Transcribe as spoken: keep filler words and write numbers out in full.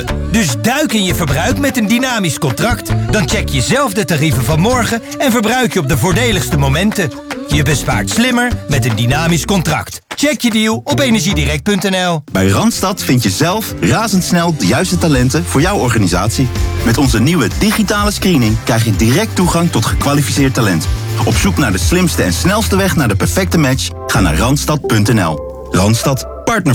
Dus duik in je verbruik met een dynamisch contract. Dan check je zelf de tarieven van morgen en verbruik je op de voordeligste momenten. Je bespaart slimmer met een dynamisch contract. Check je deal op energiedirect punt n l. Bij Randstad vind je zelf razendsnel de juiste talenten voor jouw organisatie. Met onze nieuwe digitale screening krijg je direct toegang tot gekwalificeerd talent. Op zoek naar de slimste en snelste weg naar de perfecte match? Ga naar randstad punt n l. Randstad, partner